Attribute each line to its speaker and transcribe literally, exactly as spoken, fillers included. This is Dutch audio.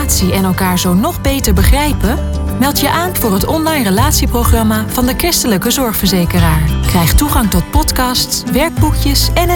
Speaker 1: relatie en elkaar zo nog beter begrijpen? Meld je aan voor het online relatieprogramma van de Christelijke Zorgverzekeraar. Krijg toegang tot podcasts, werkboekjes en